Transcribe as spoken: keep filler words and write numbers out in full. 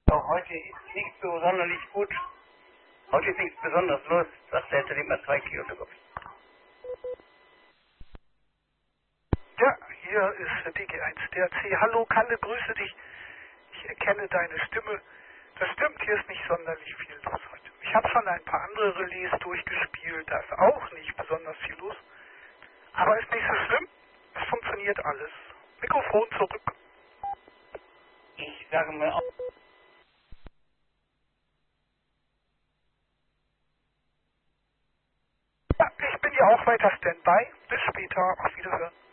Auch heute ist nicht so sonderlich gut. Heute ist nichts besonders los, sagt er, hätte immer zwei Kyoto gehabt. Ja, hier ist D G eins D R C. Hallo Kalle, grüße dich. Ich erkenne deine Stimme. Das stimmt, hier ist nicht sonderlich viel los heute. Ich habe schon ein paar andere Relais durchgespielt, da ist auch nicht besonders viel los. Aber ist nicht so schlimm, es funktioniert alles. Mikrofon zurück. Ich sage mal auch. Ja, ich bin ja auch weiter Standby. Bis später, auf Wiederhören.